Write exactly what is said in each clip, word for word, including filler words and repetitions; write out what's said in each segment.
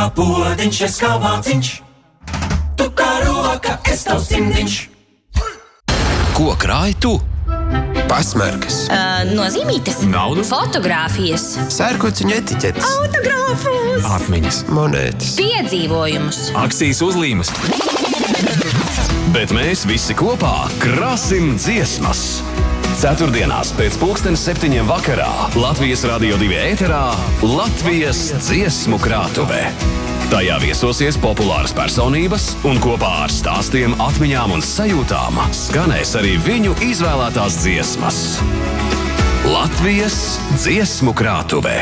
kā podiņš, es kā vāciņš. Tu kā roka, es tavs cimdiņš. Ko krāj tu? Pasmarkas, uh, nozīmītes, naudu, fotogrāfijas, sērkociņu etiķetes, autogrāfus, atmiņas, monētas, piedzīvojumus, akcijas uzlīmes. Bet mēs visi kopā krāsim dziesmas. Ceturtdienās pēc pulkstenes septiņiem vakarā Latvijas Radio divi ēterā Latvijas dziesmu krātuve. Tajā viesosies populāras personības un kopā ar stāstiem, atmiņām un sajūtām skanēs arī viņu izvēlētās dziesmas. Latvijas dziesmu krātuve.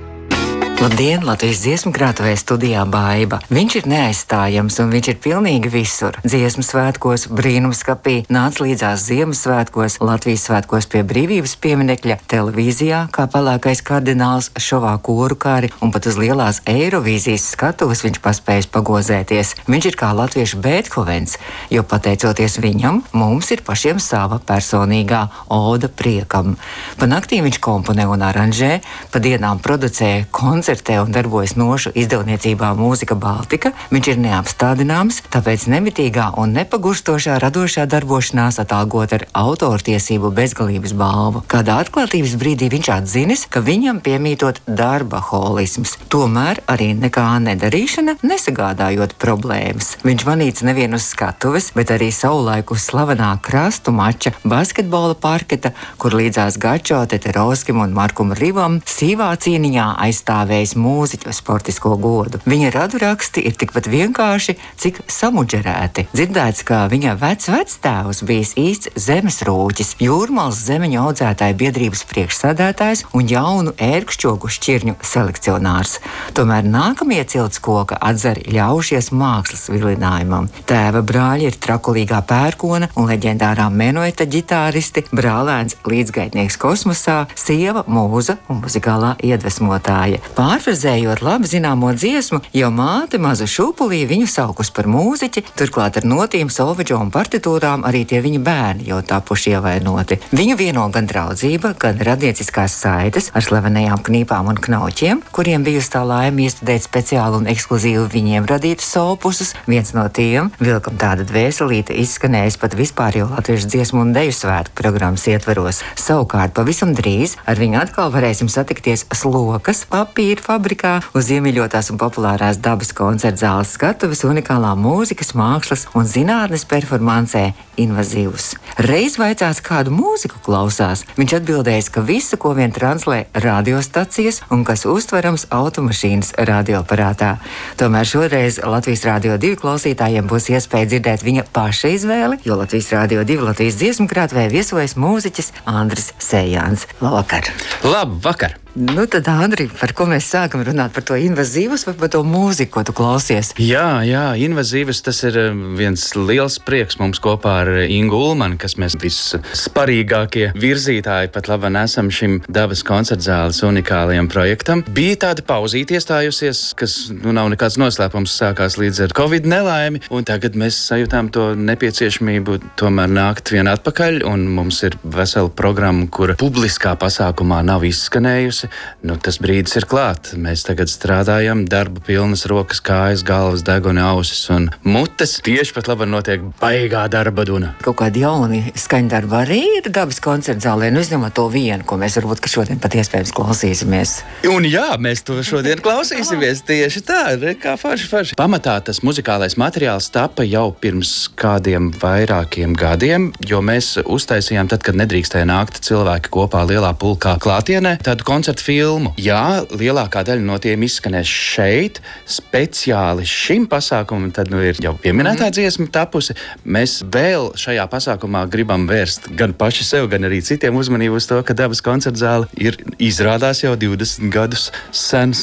Labdien, Latvijas dziesmu krātuvē studijā Baiba. Viņš ir neaizstājams un viņš ir pilnīgi visur. Dziesmu svētkos, brīnumskapī, nāc līdzās Ziemassvētkos, Latvijas svētkos pie brīvības pieminekļa, televīzijā, kā pelēkais kardināls, šovā koru kāri un pat uz lielās Eirovīzijas skatuves viņš paspējis pagozēties. Viņš ir kā latviešu Bēthovens, jo pateicoties viņam, mums ir pašiem sava personīgā oda priekam. Pa naktīm viņš komponē un aranžē, pa dienām producē koncertus, koncertē un darbojas nošu izdevniecībā Mūzika Baltika. Viņš ir neapstādināms, tāpēc nemitīgā un nepagurstošā radošā darbošanās atalgot ar autortiesību bezgalības balvu. Kādā atklātības brīdī viņš atzinis, ka viņam piemītot darba holisms. Tomēr arī nekā nedarīšana nesagādājot problēmas. Viņš manīts nevien uz skatuves, bet arī savulaik uz slavenā krastu mača basketbola parketa, kur līdzās Gačo, Teterovskim un Markum Rivam sīvā cīniņā aizstāvēja mūziķu sportisko godu. Viņa raduraksti ir tikpat vienkārši, cik samudžerēti. Dzirdēts, ka viņa vec vectēvs bijis īsts zemesrūķis, Jūrmalas zemeņu audzētāju biedrības priekšsēdētājs un jaunu ērkšķogu šķirņu selekcionārs. Tomēr nākamie ciltskoka atzari ļaušies mākslas vilinājumam. Tēva brāļi ir trakulīgā pērkona un leģendārā menueta ģitāristi, brālēns līdzgaitnieks kosmosā, sieva mūza un muzikālā iedvesmotāja. Pārfrazējot labi zināmo dziesmu, jau māte mazu šūpulī viņu saukus par mūziķi, turklāt ar notīm, solvedžo un partitūrām arī tie viņa bērni jau tapuši ievainoti. Viņu vieno gan draudzība, gan radnieciskās saites ar slavenajām knīpām un knauķiem, kuriem bijusi tā laime iestudēt speciālu un ekskluzīvu viņiem radītus sopusus. Viens no tiem, Vilkam tāda dvēselīte, izskanējis pat vispārējo latviešu dziesmu un deju svētku programmas ietvaros. Savukārt pavisam drīz ar viņu atkal varēsim satikties Slokas papīra fabrikā uz iemīļotās un populārās dabas koncerta zāles skatuves unikālā mūzikas, mākslas un zinātnes performansē Invazīvs. Reiz vaicāts, kādu mūziku klausās, viņš atbildējis, ka visu, ko vien translē radiostacijas un kas uztverams automašīnas radioaparātā. Tomēr šoreiz Latvijas Radio divi klausītājiem būs iespēja dzirdēt viņa paša izvēli, jo Latvijas Radio divi Latvijas dziesmu krātuvē viesojas mūziķis Andris Sējāns. Labvakar! Labvakar! Nu tad, Andri, par ko mēs sākam runāt? Par to invazīvus vai par to mūziku, ko tu klausies? Jā, jā, invazīvus, tas ir viens liels prieks mums kopā ar Ingu Ulmani, kas mēs vissparīgākie virzītāji pat labam esam šim dabas koncertzāles unikālajam projektam. Bija tāda pauzīte iestājusies, kas nu nav nekāds noslēpums, sākās līdz ar Covid nelaimi, un tagad mēs sajūtām to nepieciešamību tomēr nākt vien atpakaļ, un mums ir vesela programma, kura publiskā pasākumā nav izskanējusi. Nu, tas brīdis ir klāt. Mēs tagad strādājam, darba pilnas rokas, kājas, galvas, deguni, ausis un mutes. Tieši pat labi notiek baigā darba duna. Kaut kādi jauni skaņdarbi arī ir dabas koncertzālē, nu izņemot to vienu, ko mēs varbūt ka šodien pat iespējams klausīsimies. Un jā, mēs to šodien klausīsimies tieši tā, kā forši, forši. Pamatā tas muzikālais materiāls tapa jau pirms kādiem vairākiem gadiem, jo mēs uztaisījām tad, kad nedrīkstēja nākt cilvēki kopā lielā pulkā klātienē, tādu koncertu filmu. Jā, lielākā daļa no tiem izskanēs šeit, speciāli šim pasākumam, tad nu ir jau pieminētā dziesma tapusi. Mēs vēl šajā pasākumā gribam vērst gan paši sev, gan arī citiem uzmanību uz to, ka dabas koncertzāle ir izrādās jau divdesmit gadus sens